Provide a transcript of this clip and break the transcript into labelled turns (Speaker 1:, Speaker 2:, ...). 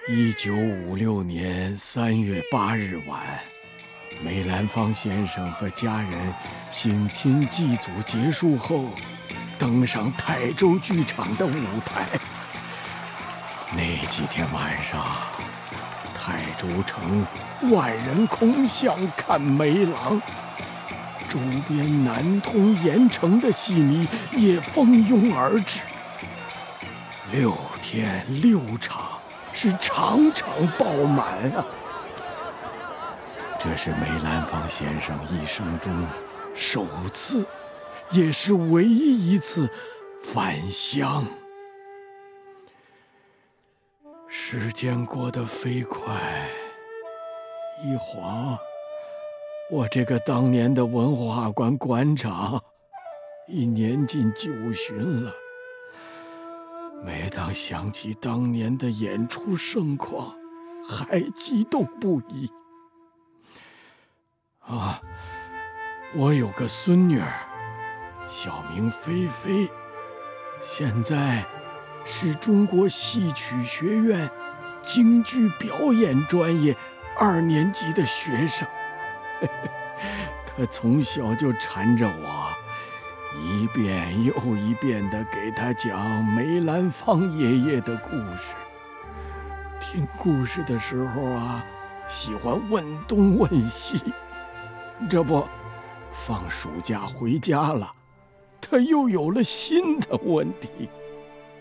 Speaker 1: 1956年3月8日晚，梅兰芳先生和家人省亲祭祖结束后，登上台州剧场的舞台。那几天晚上，台州城万人空巷看梅郎，周边南通、盐城的戏迷也蜂拥而至。6天6场。是场场爆满啊！这是梅兰芳先生一生中首次，也是唯一一次返乡。时间过得飞快，一晃，我这个当年的文化馆馆长已年近90了。每当想起当年的演出盛况，还激动不已。我有个孙女儿，小名菲菲，现在是中国戏曲学院京剧表演专业2年级的学生。她从小就缠着我，一遍又一遍地给他讲梅兰芳爷爷的故事。听故事的时候喜欢问东问西。这不，放暑假回家了，他又有了新的问题。